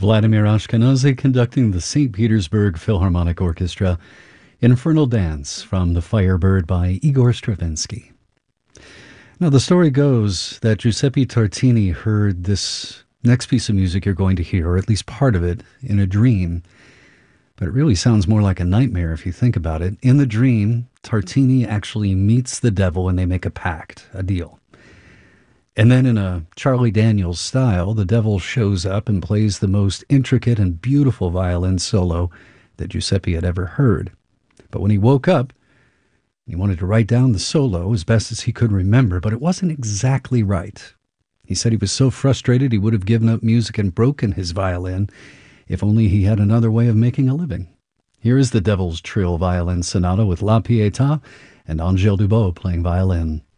Vladimir Ashkenazy conducting the St. Petersburg Philharmonic Orchestra, Infernal Dance from The Firebird by Igor Stravinsky. Now, the story goes that Giuseppe Tartini heard this next piece of music you're going to hear, or at least part of it, in a dream. But it really sounds more like a nightmare if you think about it. In the dream, Tartini actually meets the devil and they make a pact, a deal. And then in a Charlie Daniels style, the devil shows up and plays the most intricate and beautiful violin solo that Giuseppe had ever heard. But when he woke up, he wanted to write down the solo as best as he could remember, but it wasn't exactly right. He said he was so frustrated he would have given up music and broken his violin if only he had another way of making a living. Here is the Devil's Trill Violin Sonata with La Pietà and Angèle Dubos playing violin.